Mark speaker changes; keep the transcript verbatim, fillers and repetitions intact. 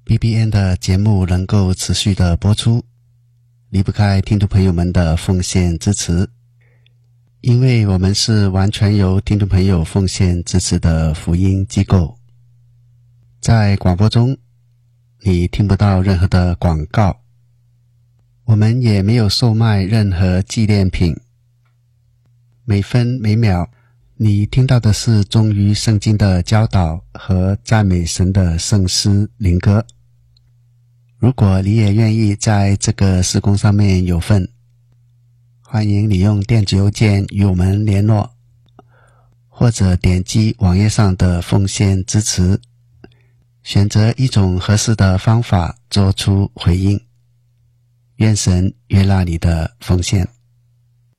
Speaker 1: B B N 的节目能够持续的播出，离不开听众朋友们的奉献支持。因为我们是完全由听众朋友奉献支持的福音机构，在广播中你听不到任何的广告，我们也没有售卖任何纪念品。每分每秒你听到的是忠于圣经的教导和赞美神的圣诗灵歌。如果你也愿意在这个事工上面有份，欢迎你用电子邮件与我们联络，或者点击网页上的奉献支持，选择一种合适的方法做出回应。愿神悦纳你的奉献。